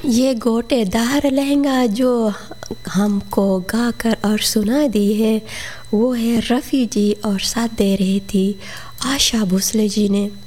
ये गोटेदार लहंगा जो हमको गाकर और सुना दी है वो है रफ़ी जी और साथ दे रही थी आशा भोसले जी ने।